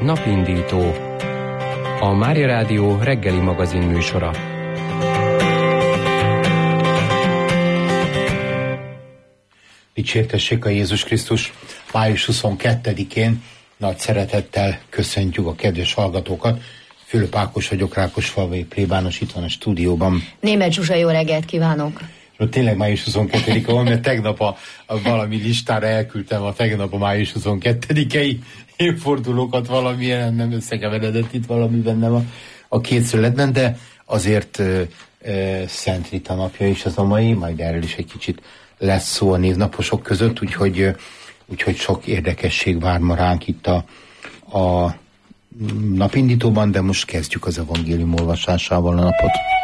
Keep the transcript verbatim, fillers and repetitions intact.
Napindító, a Mária Rádió reggeli magazin műsora. Dicsértessék a Jézus Krisztus! május huszonkettedikén nagy szeretettel köszöntjük a kedves hallgatókat. Fülöp Ákos vagyok, Rákosfalvai plébános, itt van a stúdióban. Németh Zsuzsa, jó reggelt kívánok! És tényleg május huszonkettedike van, mert tegnap a, a valami listára elküldtem a tegnap a május huszonkettedikei évfordulókat, valamilyen nem összekeveredett itt valami bennem a, a két születben, de azért ö, ö, Szent Rita napja is az a mai, majd erről is egy kicsit lesz szó a névnaposok között, úgyhogy, úgyhogy sok érdekesség vár ma ránk itt a, a napindítóban, de most kezdjük az evangélium olvasásával a napot.